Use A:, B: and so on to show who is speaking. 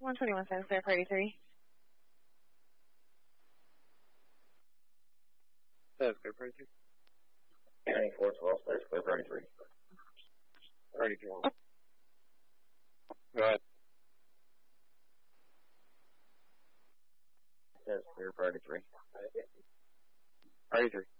A: 121 cents there for 83.
B: That's good for 83.
C: 9412, that's good for 83.
B: 34. Go ahead.
C: That's clear for 83.
B: 33.